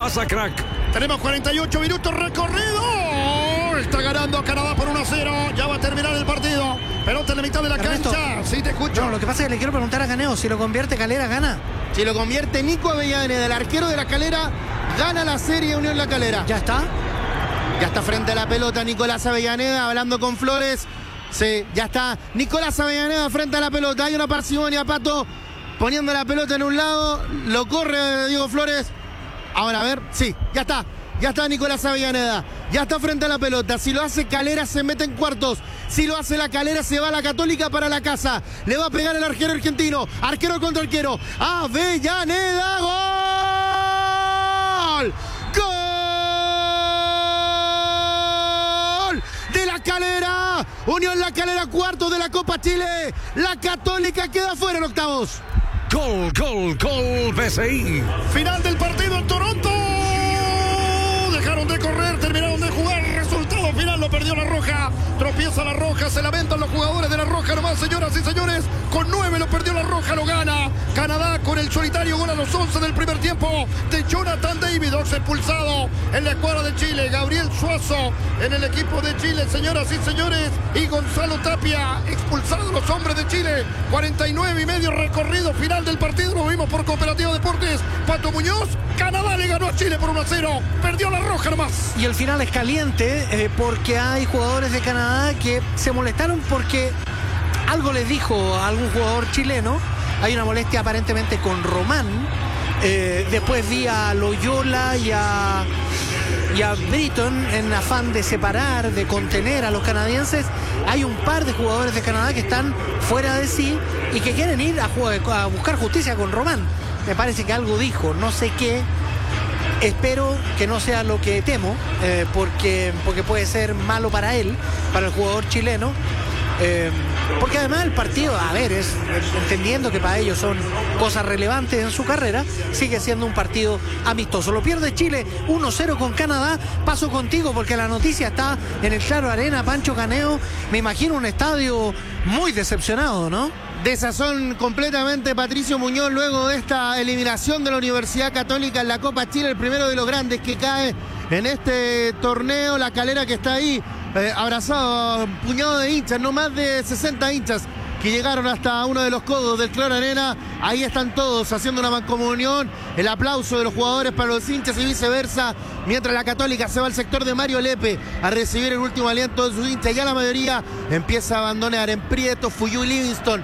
pasa, crack? Tenemos 48 minutos recorrido. Está ganando Canadá por 1-0. Ya va a terminar el partido. Pelota en la mitad de la Ernesto, cancha. Sí, te escucho. No, lo que pasa es que le quiero preguntar a Caneo, si lo convierte Calera, ¿gana? Si lo convierte Nico Avellaneda, el arquero de La Calera, gana la serie Unión La Calera. ¿Ya está? Ya está frente a la pelota Nicolás Avellaneda hablando con Flores. Sí, ya está Nicolás Avellaneda frente a la pelota. Hay una parsimonia, Pato, poniendo la pelota en un lado. Lo corre Diego Flores. Ahora, a ver, sí, ya está. Ya está Nicolás Avellaneda. Ya está frente a la pelota. Si lo hace Calera, se mete en cuartos. Si lo hace la Calera, se va a la Católica para la casa. Le va a pegar el arquero argentino. Arquero contra arquero. Avellaneda. ¡Gol! ¡Gol! De La Calera. Unión La Calera, cuarto de la Copa Chile. La Católica queda fuera en octavos. Gol, gol, gol, PSI. Final del partido en Toronto. Dejaron de correr, terminaron de jugar. Resultado final lo perdió la Roja. Tropieza la Roja, se lamentan los jugadores de la Roja nomás, señoras y señores. Con 9 lo perdió la Roja, lo gana Canadá con el solitario gol a los 11 del primer tiempo de Jonathan David. Ox expulsado en la escuadra de Chile. Gabriel Suazo en el equipo de Chile, señoras y señores. Y Gonzalo Tapia expulsado los hombres de Chile. 49 y medio recorrido final del partido. Lo vimos por Cooperativa Deportes. Pato Muñoz. Canadá le ganó a Chile por 1-0. Perdió la Roja nomás. Y el final es caliente porque hay jugadores de Canadá que se molestaron porque algo les dijo a algún jugador chileno. Hay una molestia aparentemente con Román. Después vi a Loyola y a Britton en afán de separar, de contener a los canadienses. Hay un par de jugadores de Canadá que están fuera de sí y que quieren ir a buscar justicia con Román. Me parece que algo dijo, no sé qué. Espero que no sea lo que temo, porque puede ser malo para él, para el jugador chileno. Porque además el partido, a ver, entendiendo que para ellos son cosas relevantes en su carrera, sigue siendo un partido amistoso. Lo pierde Chile 1-0 con Canadá. Paso contigo porque la noticia está en el Claro Arena. Pancho Caneo, me imagino un estadio muy decepcionado, ¿no? Desazón completamente Patricio Muñoz luego de esta eliminación de la Universidad Católica en la Copa Chile, el primero de los grandes que cae en este torneo. La Calera que está ahí abrazado a un puñado de hinchas, no más de 60 hinchas que llegaron hasta uno de los codos del Claro Arena. Ahí están todos haciendo una mancomunión, el aplauso de los jugadores para los hinchas y viceversa, mientras la Católica se va al sector de Mario Lepe a recibir el último aliento de sus hinchas. Ya la mayoría empieza a abandonar. En Prieto, Fuyú y Livingston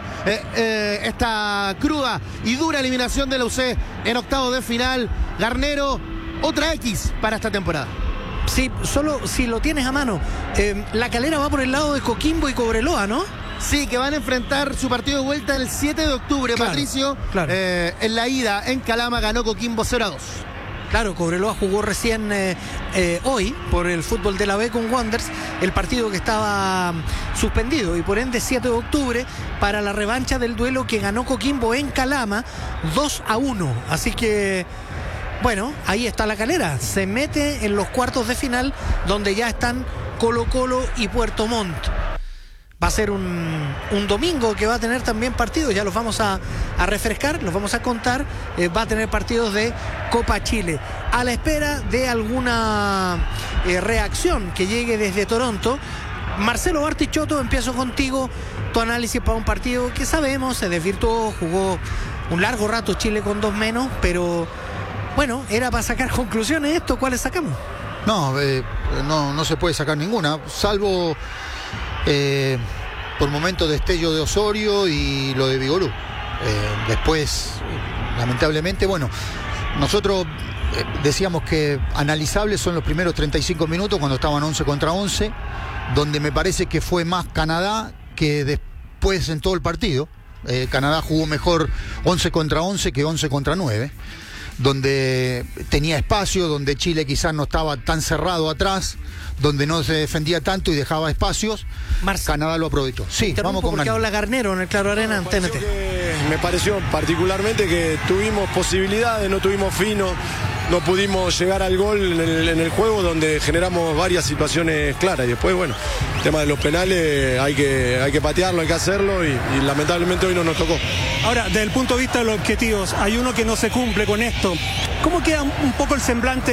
esta cruda y dura eliminación de la UC en octavos de final. Garnero, otra X para esta temporada. Sí, solo si lo tienes a mano. La Calera va por el lado de Coquimbo y Cobreloa, ¿no? Sí, que van a enfrentar su partido de vuelta el 7 de octubre, claro, Patricio. Claro. En la ida en Calama ganó Coquimbo 0-2. Claro, Cobreloa jugó recién hoy por el fútbol de la B con Wanderers, el partido que estaba suspendido, y por ende 7 de octubre para la revancha del duelo que ganó Coquimbo en Calama 2-1. Así que, bueno, ahí está la Calera. Se mete en los cuartos de final donde ya están Colo-Colo y Puerto Montt. Va a ser un domingo que va a tener también partidos, ya los vamos a refrescar, los vamos a contar. Va a tener partidos de Copa Chile. A la espera de alguna reacción que llegue desde Toronto. Marcelo Bartichotto, empiezo contigo. Tu análisis para un partido que sabemos se desvirtuó, jugó un largo rato Chile con 2 menos, pero bueno, era para sacar conclusiones esto. ¿Cuáles sacamos? No se puede sacar ninguna, salvo por momentos destello de Osorio y lo de Vigorú. Después, lamentablemente, bueno, nosotros decíamos que analizables son los primeros 35 minutos cuando estaban 11 contra 11, donde me parece que fue más Canadá que después en todo el partido. Canadá jugó mejor 11 contra 11 que 11 contra 9, donde tenía espacio, donde Chile quizás no estaba tan cerrado atrás, donde no se defendía tanto y dejaba espacios. Canadá lo aprovechó. Sí, vamos con porque habla Garnero en el Claro Arena en TNT. Me pareció particularmente que tuvimos posibilidades, no tuvimos fino, no pudimos llegar al gol en el juego, donde generamos varias situaciones claras. Y después, bueno, el tema de los penales hay que patearlo, hay que hacerlo, y lamentablemente hoy no nos tocó. Ahora, desde el punto de vista de los objetivos, hay uno que no se cumple con esto. ¿Cómo queda un poco el semblante